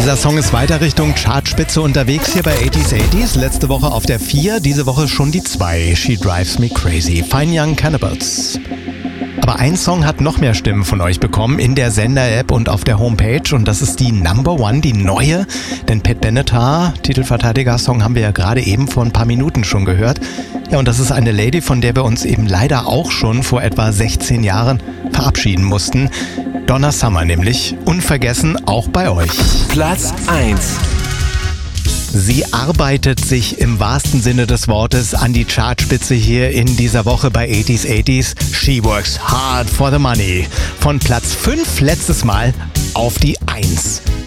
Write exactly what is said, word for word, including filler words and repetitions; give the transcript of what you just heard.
Dieser Song ist weiter Richtung Chartspitze unterwegs hier bei achtziger achtzig. Letzte Woche auf der vier, diese Woche schon die zwei. She Drives Me Crazy. Fine Young Cannibals. Aber ein Song hat noch mehr Stimmen von euch bekommen in der Sender-App und auf der Homepage. Und das ist die Number One, die neue. Denn Pat Benatar, Titelverteidiger-Song, haben wir ja gerade eben vor ein paar Minuten schon gehört. Ja, und das ist eine Lady, von der wir uns eben leider auch schon vor etwa sechzehn Jahren verabschieden mussten. Donna Summer nämlich. Unvergessen auch bei euch. Platz eins. Sie arbeitet sich im wahrsten Sinne des Wortes an die Chartspitze hier in dieser Woche bei achtziger achtzig. She works hard for the money. Von Platz fünf letztes Mal auf die eins.